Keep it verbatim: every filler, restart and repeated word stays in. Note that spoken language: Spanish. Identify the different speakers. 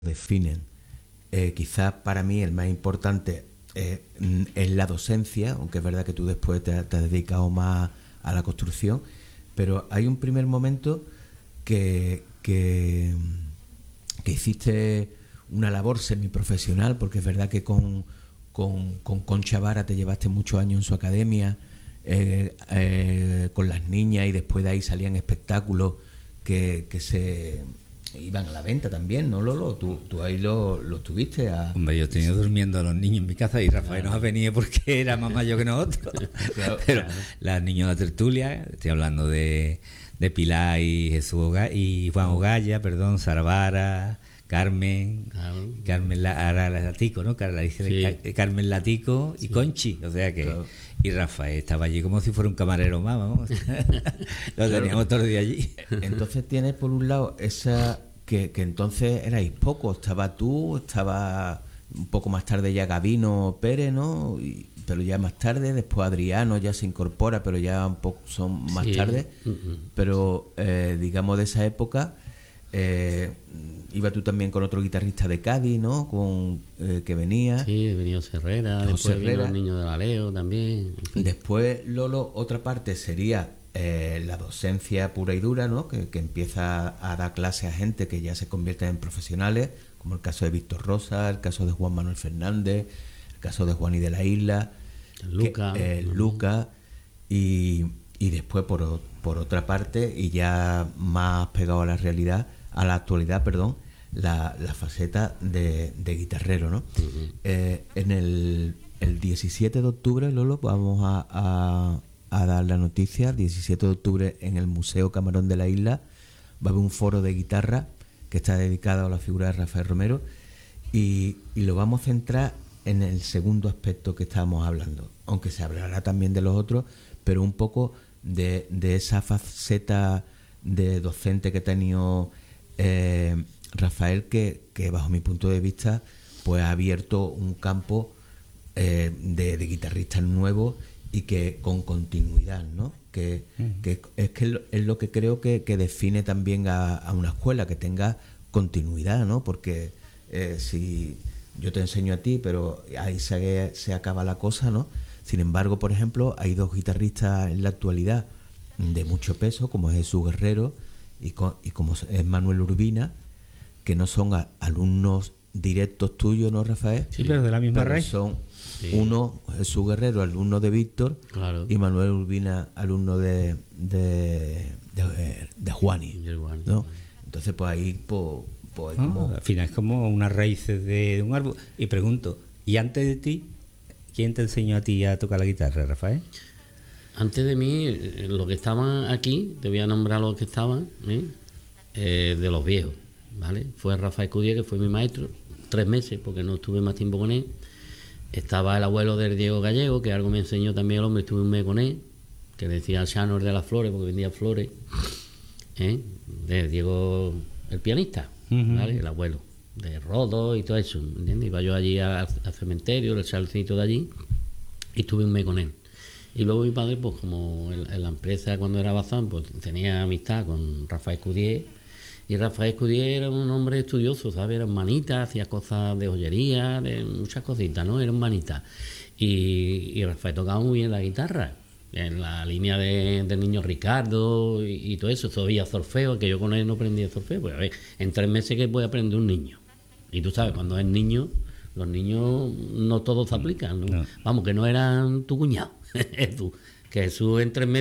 Speaker 1: definen. Eh, quizás para mí el más importante eh, es la docencia, aunque es verdad que tú después te, te has dedicado más a la construcción, pero hay un primer momento que, que, que hiciste una labor semiprofesional, porque es verdad que con, con, con Concha Vara te llevaste muchos años en su academia, eh, eh, con las niñas, y después de ahí salían espectáculos que, que se iban a la venta también, ¿no, Lolo? Tú, tú ahí lo, lo tuviste a...
Speaker 2: Hombre, yo he tenido durmiendo a los niños en mi casa y Rafael
Speaker 1: Claro.
Speaker 2: nos ha venido porque era más mayor que nosotros.
Speaker 1: Claro,
Speaker 2: Pero
Speaker 1: claro.
Speaker 2: las niñas de la tertulia, estoy hablando de, de Pilar y Jesús Oga, y Juan Ogaya, perdón, Sara Vara, Carmen,
Speaker 3: Claro.
Speaker 2: Carmen La- ahora la Latico, ¿no? Car- la dice
Speaker 3: Sí.
Speaker 2: Car- Carmen Latico y
Speaker 3: Sí.
Speaker 2: Conchi, o sea que...
Speaker 1: Claro.
Speaker 2: Y Rafael estaba allí como si fuera un camarero más, vamos. Lo teníamos todos los días allí.
Speaker 1: Entonces tienes por un lado esa que, que entonces erais pocos, estaba tú, estaba un poco más tarde ya Gabino Pérez, ¿no? Y- pero ya más tarde, después Adriano ya se incorpora, pero ya un poco son más
Speaker 3: Sí.
Speaker 1: tarde.
Speaker 3: Mm-mm.
Speaker 1: Pero eh, digamos de esa época, eh, iba tú también con otro guitarrista de Cádiz, ¿no? Con eh, que venía.
Speaker 3: Sí, he venido Herrera,
Speaker 1: José
Speaker 3: después vino
Speaker 1: Herrera.
Speaker 3: el niño de la Leo también. en fin.
Speaker 1: Después, Lolo, otra parte sería eh, la docencia pura y dura, ¿no? Que, que empieza a dar clases a gente que ya se convierten en profesionales, como el caso de Víctor Rosa, el caso de Juan Manuel Fernández, el caso de Juan y de la Isla,
Speaker 3: El Luca.
Speaker 1: que, eh,
Speaker 3: Ujú.
Speaker 1: Luca, y, y después por, o- por otra parte, y ya más pegado a la realidad, a la actualidad, perdón, la, la faceta de, de guitarrero, ¿no?
Speaker 3: Ujú.
Speaker 1: Eh, en el, el diecisiete de octubre, Lolo, vamos a, a, a dar la noticia. diecisiete de octubre en el Museo Camarón de la Isla va a haber un foro de guitarra que está dedicado a la figura de Rafael Romero, y, y lo vamos a centrar en el segundo aspecto que estábamos hablando, aunque se hablará también de los otros, pero un poco de, de esa faceta de docente que ha tenido eh, Rafael, que, que bajo mi punto de vista pues ha abierto un campo eh, de, de guitarristas nuevos y que con continuidad, ¿no? Que, que es que es lo- es lo que creo que, que define también a, a una escuela, que tenga continuidad, ¿no? Porque eh, si yo te enseño a ti, pero ahí se, se acaba la cosa, ¿no? Sin embargo, por ejemplo, hay dos guitarristas en la actualidad de mucho peso, como es Jesús Guerrero y, co- y como es Manuel Urbina, que no son a- alumnos directos tuyos, ¿no, Rafael?
Speaker 2: Sí, pero de la misma
Speaker 1: Pero
Speaker 2: raíz.
Speaker 1: son
Speaker 3: Sí.
Speaker 1: uno, Jesús Guerrero, alumno de Víctor,
Speaker 3: Claro.
Speaker 1: y Manuel Urbina, alumno de de, de, de Juani,
Speaker 3: Y el Juani.
Speaker 1: ¿no? Entonces, pues ahí, pues, pues
Speaker 2: ¿No?
Speaker 1: como...
Speaker 2: Al final es como unas raíces de, de un árbol. Y pregunto, ¿y antes de ti, quién te enseñó a ti a tocar la guitarra, Rafael?
Speaker 3: Antes de mí, eh, los que estaban aquí, te voy a nombrar los que estaban, ¿eh? Eh, de los viejos, ¿vale? Fue Rafael Cudier, que fue mi maestro, tres meses, porque no estuve más tiempo con él. Estaba el abuelo del Diego Gallego, que algo me enseñó también el hombre, estuve un mes con él, que decía Shanor de las Flores, porque vendía flores, ¿eh? De Diego, el pianista,
Speaker 2: Ujú.
Speaker 3: ¿vale? El abuelo, de Rodo y todo eso, ¿entiendes? Iba yo allí al, al cementerio, el salcito de allí, y estuve un mes con él. Y luego mi padre, pues como en, en la empresa cuando era Bazán, pues tenía amistad con Rafael Cudier, y Rafael Cudier era un hombre estudioso, ¿sabes? Era un manita, hacía cosas de joyería, de muchas cositas, ¿no? Era un manita. Y, y Rafael tocaba muy bien la guitarra, en la línea de, del niño Ricardo y, y todo eso, todavía solfeo, que yo con él no aprendí solfeo, pues a ver, en tres meses que puede aprender un niño. Y tú sabes, cuando es niño, los niños no todos se aplican, ¿no?
Speaker 2: No.
Speaker 3: Vamos, que no eran tu cuñado, tú, que Jesús en tres meses